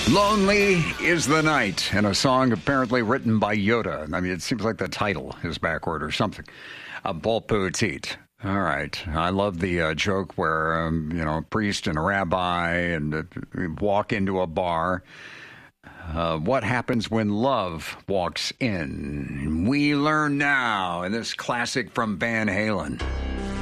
Lonely is the Night, and a song apparently written by Yoda. I mean, it seems like the title is backward or something. Bon Petit. All right. I love the joke where, a priest and a rabbi and walk into a bar. What happens when love walks in? We learn now in this classic from Van Halen.